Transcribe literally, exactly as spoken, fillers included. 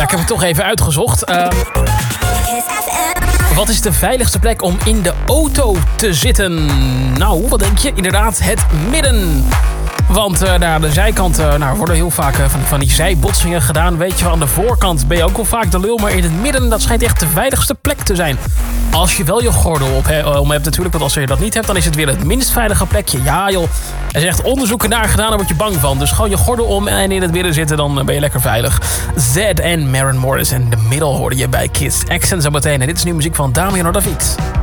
ik heb het toch even uitgezocht. Uh, wat is de veiligste plek om in de auto te zitten? Nou, wat denk je? Inderdaad, het midden. Want uh, nou, aan de zijkant uh, nou, worden heel vaak uh, van, van die zijbotsingen gedaan. Weet je wel, aan de voorkant ben je ook wel vaak de lul. Maar in het midden, dat schijnt echt de veiligste plek te zijn. Als je wel je gordel op he, om hebt natuurlijk. Want als je dat niet hebt, dan is het weer het minst veilige plekje. Ja joh, er zijn echt onderzoeken naar gedaan, daar word je bang van. Dus gewoon je gordel om en in het midden zitten, dan ben je lekker veilig. Zed en Maren Morris en The Middle hoorde je bij Kiss Accent zo meteen. En dit is nu muziek van Damian David.